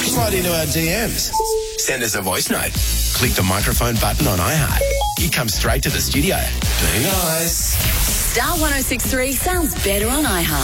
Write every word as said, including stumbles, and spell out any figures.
Slide into our D Ms. Send us a voice note. Click the microphone button on iHeart. You come straight to the studio. Be nice. Star one oh six three sounds better on iHeart.